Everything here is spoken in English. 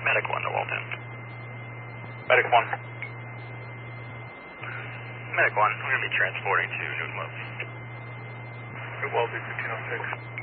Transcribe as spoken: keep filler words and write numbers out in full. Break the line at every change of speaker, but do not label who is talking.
Medic one to Walton. Medic one. Medic one, we're going to be transporting to Newton Love.
Good Walton, fifteen oh six.